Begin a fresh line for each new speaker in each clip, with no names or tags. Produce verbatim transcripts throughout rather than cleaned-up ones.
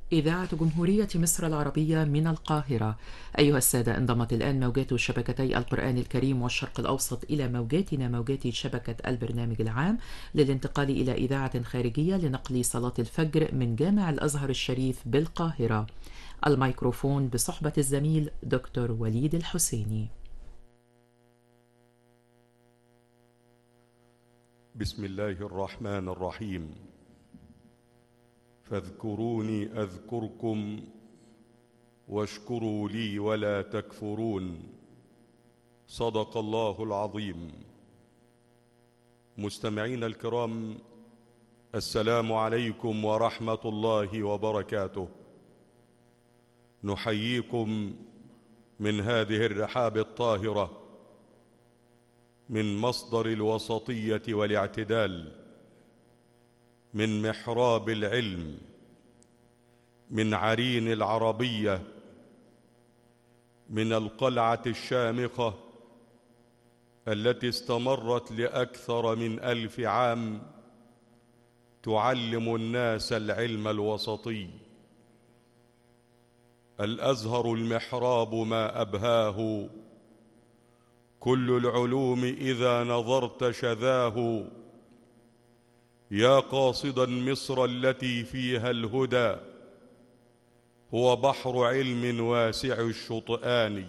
إذاعة جمهورية مصر العربية من القاهرة. أيها السادة، انضمت الآن موجات شبكتي القرآن الكريم والشرق الأوسط إلى موجاتنا موجات شبكة البرنامج العام للانتقال إلى إذاعة خارجية لنقل صلاة الفجر من جامع الأزهر الشريف بالقاهرة. الميكروفون بصحبة الزميل دكتور وليد الحسيني.
بسم الله الرحمن الرحيم. فاذكروني أذكركم واشكروا لي ولا تكفرون. صدق الله العظيم. مستمعين الكرام، السلام عليكم ورحمة الله وبركاته. نحييكم من هذه الرحاب الطاهرة، من مصدر الوسطية والاعتدال، من محراب العلم، من عرين العربية، من القلعة الشامخة التي استمرت لأكثر من ألف عام تعلم الناس العلم الوسطي. الأزهر المحراب ما أبهاه، كل العلوم إذا نظرت شذاه. يا قاصدا مصر التي فيها الهدى، هو بحر علم واسع الشطآن.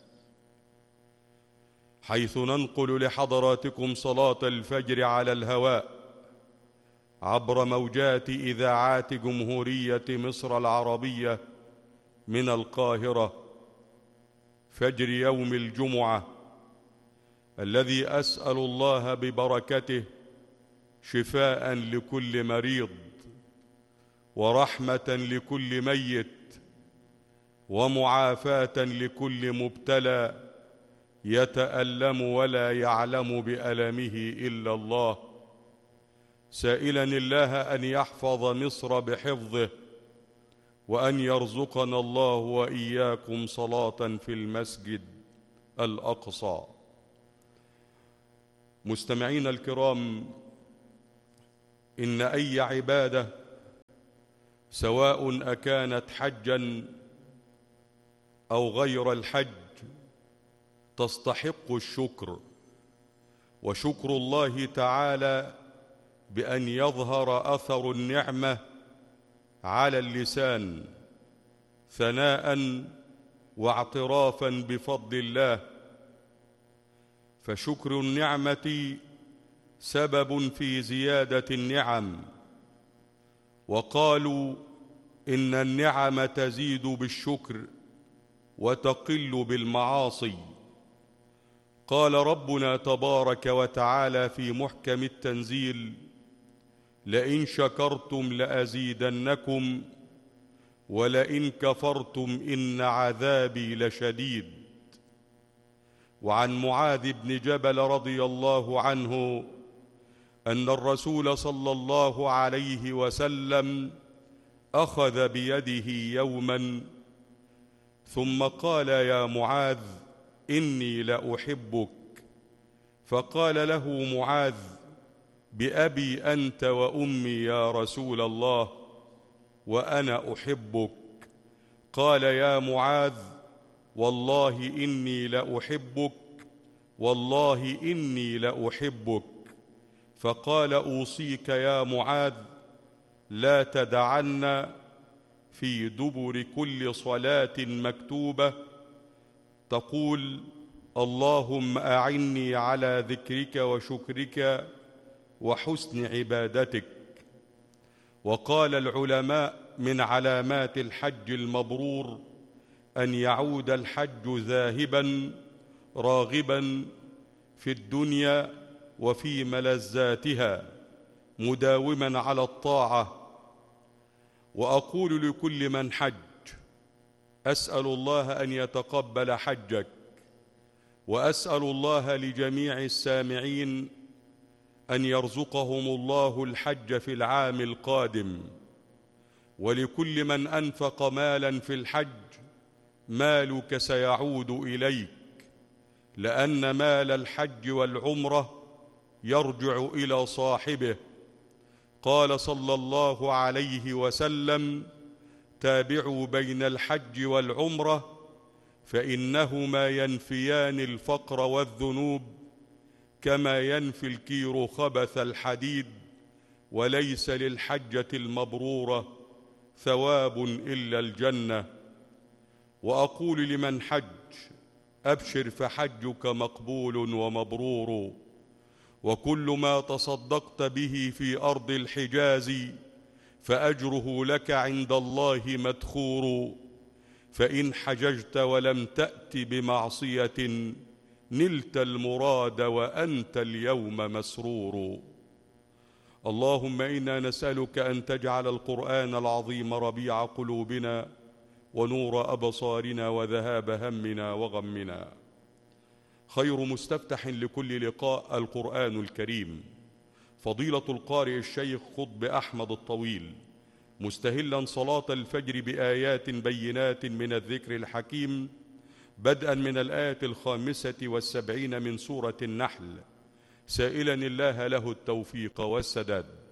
حيث ننقل لحضراتكم صلاة الفجر على الهواء عبر موجات إذاعات جمهورية مصر العربية من القاهرة، فجر يوم الجمعة الذي أسأل الله ببركته شفاء لكل مريض، ورحمة لكل ميت، ومعافاة لكل مبتلى يتألم ولا يعلم بألمه إلا الله، سائلا الله أن يحفظ مصر بحفظه، وأن يرزقنا الله وإياكم صلاة في المسجد الأقصى. مستمعين الكرام، إن أي عبادة سواء أكانت حجا أو غير الحج تستحق الشكر، وشكر الله تعالى بأن يظهر أثر النعمة على اللسان ثناء واعترافا بفضل الله. فشكر النعمة سبب في زيادة النعم، وقالوا إن النعم تزيد بالشكر وتقل بالمعاصي. قال ربنا تبارك وتعالى في محكم التنزيل: لئن شكرتم لأزيدنكم ولئن كفرتم إن عذابي لشديد. وعن معاذ بن جبل رضي الله عنه أن الرسول صلى الله عليه وسلم أخذ بيده يوما ثم قال: يا معاذ إني لأحبك. فقال له معاذ: بأبي أنت وأمي يا رسول الله، وأنا أحبك. قال: يا معاذ والله إني لأحبك، والله إني لأحبك. فقال: أوصيك يا معاذ لا تدعن في دبر كل صلاة مكتوبة تقول: اللهم أعني على ذكرك وشكرك وحسن عبادتك. وقال العلماء: من علامات الحج المبرور أن يعود الحج ذاهبا راغبا في الدنيا وفي ملذاتها مداوما على الطاعة. وأقول لكل من حج: أسأل الله أن يتقبل حجك، وأسأل الله لجميع السامعين أن يرزقهم الله الحج في العام القادم. ولكل من أنفق مالا في الحج: مالك سيعود إليك، لأن مال الحج والعمرة يرجع إلى صاحبه. قال صلى الله عليه وسلم: تابعوا بين الحج والعمرة فإنهما ينفيان الفقر والذنوب كما ينفي الكير خبث الحديد، وليس للحجة المبرورة ثواب إلا الجنة. وأقول لمن حج: أبشر فحجك مقبول ومبرور، وكل ما تصدقت به في أرض الحجاز فأجره لك عند الله مدخور. فإن حججت ولم تأت بمعصية نلت المراد وأنت اليوم مسرور. اللهم إنا نسألك أن تجعل القرآن العظيم ربيع قلوبنا ونور أبصارنا وذهاب همنا وغمنا. خير مستفتح لكل لقاء القرآن الكريم، فضيلة القارئ الشيخ قطب أحمد الطويل، مستهلا صلاة الفجر بآيات بينات من الذكر الحكيم، بدءا من الآية الخامسة والسبعين من سورة النحل، سائلا الله له التوفيق والسداد.